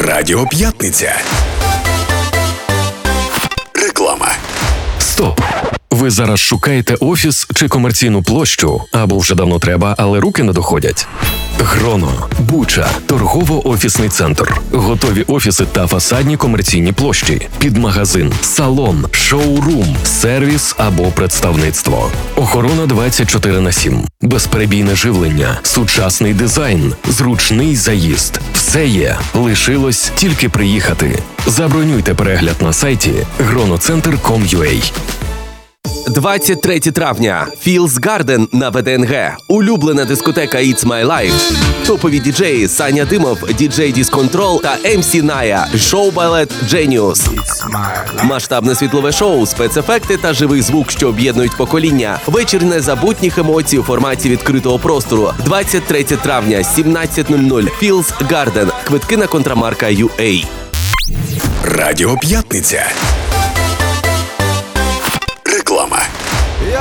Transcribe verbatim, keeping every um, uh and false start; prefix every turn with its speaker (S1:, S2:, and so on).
S1: Радіо П'ятниця. Реклама.
S2: Стоп! Ви зараз шукаєте офіс чи комерційну площу, або вже давно треба, але руки не доходять? Гроно, Буча, торгово-офісний центр. Готові офіси та фасадні комерційні площі. Під магазин, салон, шоурум, сервіс або представництво. Охорона двадцять чотири на сім. Безперебійне живлення, сучасний дизайн, зручний заїзд. Все є. Лишилось тільки приїхати. Забронюйте перегляд на сайті гроноцентр крапка ком крапка ю а.
S3: двадцять третього травня. Feels Garden на ве де ен ге. Улюблена дискотека It's My Life. Топові діджеї Саня Димов, діджей Discontrol та ем сі Ная. Шоу-балет Genius. Масштабне світлове шоу, спецефекти та живий звук, що об'єднують покоління. Вечір незабутніх емоцій у форматі відкритого простору. двадцять третього травня, сімнадцята нуль нуль. Feels Garden. Квитки на контрамарка ю а.
S1: Радіо П'ятниця.